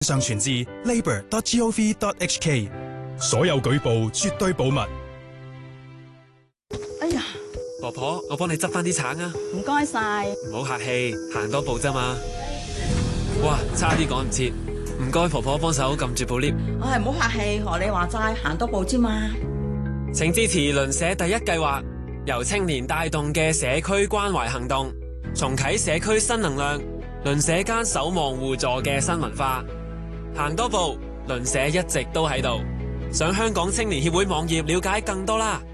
上傳至 labour.gov.hk， 所有舉報絕對保密。 哎呀， 婆婆，我幫你執翻啲橙啊！ 唔該晒。 唔好客氣，行多步啫嘛。哇，差啲趕唔切，唔該婆婆幫手撳住部 lift。 唉，唔好客氣，學你話齋，行多步啫嘛。 請支持鄰舍第一計劃，由青年帶動嘅社區關懷行動，重啟社區新能量，鄰舍間守望互助嘅新文化。行多步，鄰舍一直都喺度。上香港青年協會網頁了解更多啦。